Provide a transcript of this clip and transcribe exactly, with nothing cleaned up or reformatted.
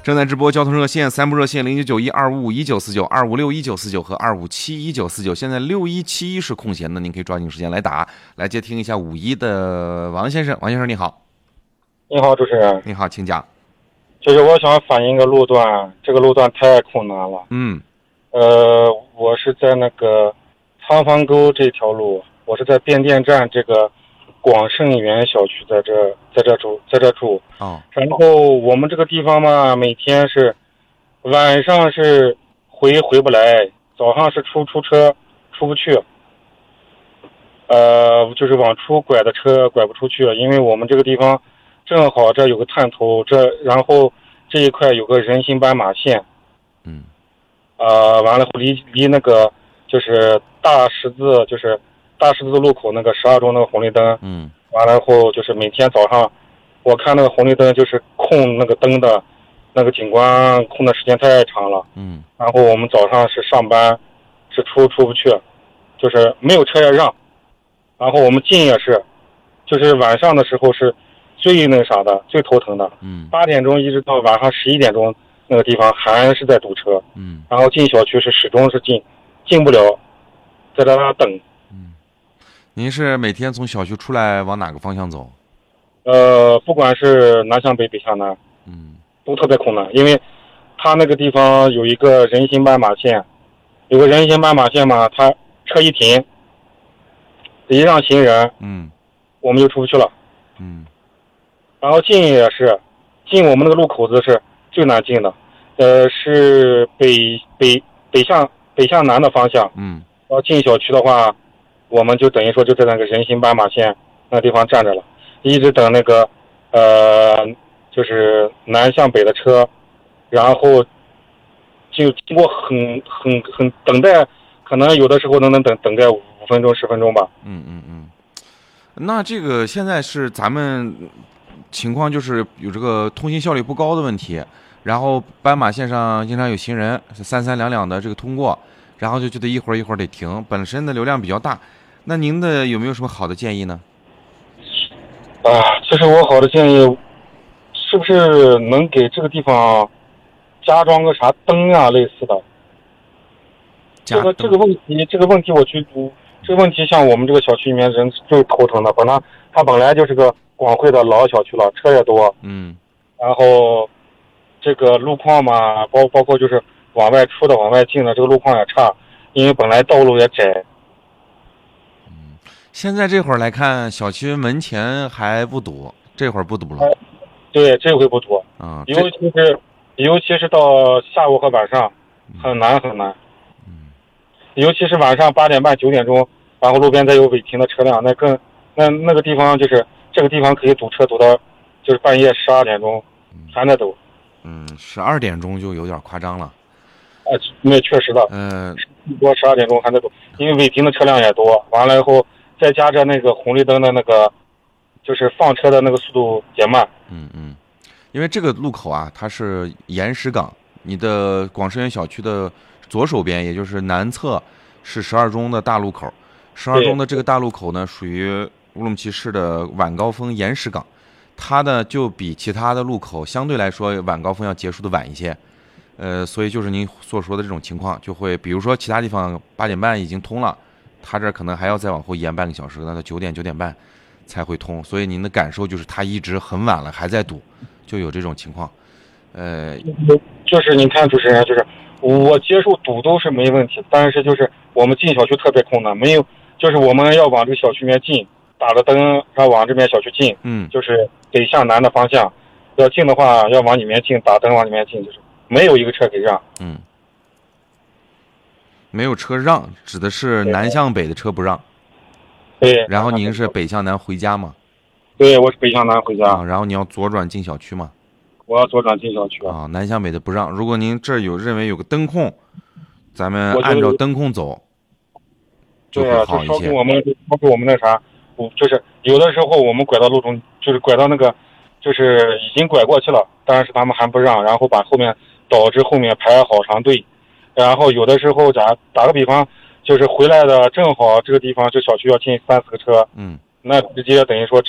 正在直播交通热线，三部热线零九九一二五五一九四九、二五六一九四九和二五七一九四九。现在六一七一是空闲的，您可以抓紧时间来打。来接听一下五一的王先生，王先生你好。 你好，主持人。 你好，请讲。 就是我想反映一个路段，这个路段太困难了。 嗯。 呃，我是在那个仓房沟这条路，我是在变电站这个广盛园小区，在这在这住在这住。 哦。 然后我们这个地方嘛，每天是晚上是回回不来，早上是出出车出不去。呃，就是往出拐的车拐不出去，因为我们这个地方正好这有个探头，这然后这一块有个人行斑马线。 嗯。 呃，完了后离离那个就是大十字，就是大十字路口那个十二中那个红绿灯。 嗯。 完了后就是每天早上，我看那个红绿灯就是控那个灯的，那个警官控的时间太长了。 嗯。 然后我们早上是上班，是出出不去，就是没有车也让。然后我们进也是，就是晚上的时候是最那啥的，最头疼的。 嗯。 八点钟一直到晚上十一点钟，那个地方还是在堵车。 嗯。 然后进小区是始终是进，进不了，在这那等。 嗯。您是每天从小区出来往哪个方向走？ 呃，不管是南向北，北向南， 嗯， 都特别困难，因为他那个地方有一个人行斑马线，有个人行斑马线嘛，他车一停，一让行人， 嗯， 我们就出不去了。 嗯。 然后进也是，进我们那个路口子是最难进的，呃，是北北北向北向南的方向。 嗯。 要进小区的话，我们就等于说就在那个人行斑马线那地方站着了，一直等那个呃，就是南向北的车，然后就经过很很很等待，可能有的时候能能等等待五分钟十分钟吧。 嗯嗯嗯。那这个现在是咱们情况就是有这个通信效率不高的问题，然后斑马线上经常有行人三三两两的这个通过，然后就觉得一会儿一会儿得停，本身的流量比较大。那您的有没有什么好的建议呢？ 啊，其实我好的建议，是不是能给这个地方加装个啥灯啊，类似的？这个这个问题，这个问题我去读，这个问题像我们这个小区里面人最头疼的，本来它本来就是个广汇的老小区了，车也多， 嗯， 然后这个路况嘛，包包括就是往外出的、往外进的，这个路况也差，因为本来道路也窄。 现在这会儿来看，小区门前还不堵，这会儿不堵了。 对，这回不堵。 啊、嗯， 尤其是尤其是到下午和晚上，很难很难。 嗯， 尤其是晚上八点半九点钟，然后路边再有违停的车辆，那更那那个地方就是这个地方可以堵车堵到，就是半夜十二点钟还在堵。 嗯，十二点钟就有点夸张了。 啊，那确实的。 嗯， 多十二点钟还在堵，因为违停的车辆也多，完了以后。再加上那个红绿灯的那个，就是放车的那个速度减慢。 嗯嗯，因为这个路口啊，它是岩石岗，你的广盛园小区的左手边，也就是南侧是十二中的大路口。十二中的这个大路口呢，属于乌鲁木齐市的晚高峰岩石岗，它呢就比其他的路口相对来说晚高峰要结束的晚一些。呃，所以就是您所说的这种情况，就会比如说其他地方八点半已经通了。他这可能还要再往后延半个小时，那到九点九点半才会通，所以您的感受就是他一直很晚了还在堵，就有这种情况。呃， 就是你看主持人，就是我接受堵都是没问题，但是就是我们进小区特别困难，没有，就是我们要往这个小区里面进，打着灯然后往这边小区进， 嗯， 就是北向南的方向，要进的话要往里面进，打灯往里面进，就是没有一个车给让， 嗯。没有车让，指的是南向北的车不让。 对。 然后您是北向南回家吗？ 对，我是北向南回家。 啊，然后你要左转进小区吗？ 我要左转进小区。 啊，南向北的不让。如果您这儿有认为有个灯控，咱们按照灯控走，就会好一些。 对啊，就说我们，包括我们那啥，就是有的时候我们拐到路中，就是拐到那个，就是已经拐过去了，但是他们还不让，然后把后面导致后面排好长队。然后有的时候打打个比方，就是回来的正好这个地方这小区要进三四个车， 嗯， 那直接等于说